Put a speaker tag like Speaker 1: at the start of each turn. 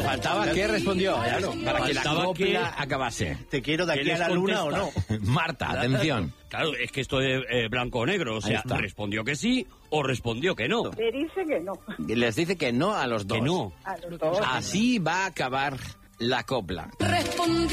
Speaker 1: Faltaba que respondió, claro, para que la copla acabase.
Speaker 2: ¿Te quiero de aquí a la luna o no?
Speaker 1: Marta, atención.
Speaker 3: Claro, es que esto es blanco o negro, o sea, respondió que sí o respondió que no.
Speaker 4: Le dice que no.
Speaker 1: Les dice que no a los dos.
Speaker 3: Que no.
Speaker 4: A los dos.
Speaker 1: Así va a acabar la copla.